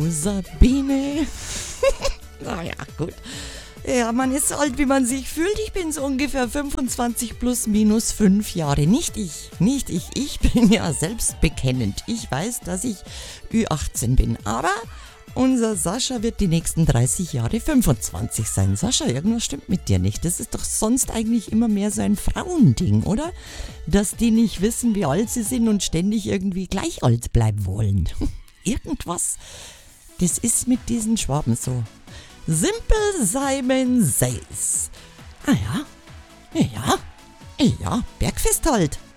Sabine. Naja, gut. Ja, man ist so alt, wie man sich fühlt. Ich bin so ungefähr 25 plus minus 5 Jahre. Nicht ich. Ich bin ja selbstbekennend. Ich weiß, dass ich Ü18 bin. Aber unser Sascha wird die nächsten 30 Jahre 25 sein. Sascha, irgendwas stimmt mit dir nicht. Das ist doch sonst eigentlich immer mehr so ein Frauending, oder? Dass die nicht wissen, wie alt sie sind und ständig irgendwie gleich alt bleiben wollen. Irgendwas. Das ist mit diesen Schwaben so. Simpel Simon Says. Ah ja, Bergfest halt.